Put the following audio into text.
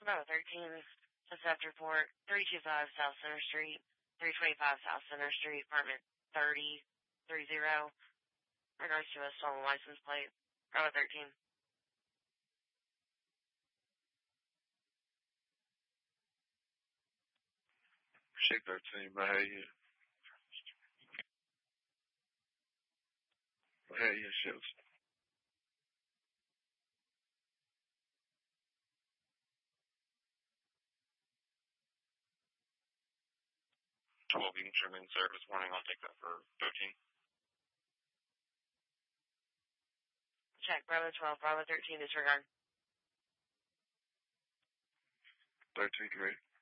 Bravo 13, suspect report, 325 South Center Street, 325 South Center Street, apartment 3030, regards to a stolen license plate. Bravo 13. Shake 13, Bahia. Bahia shifts. 12 Eaton Sherman service warning. I'll take that for 13. Check, Bravo 12, Bravo 13, disregard. 13, great.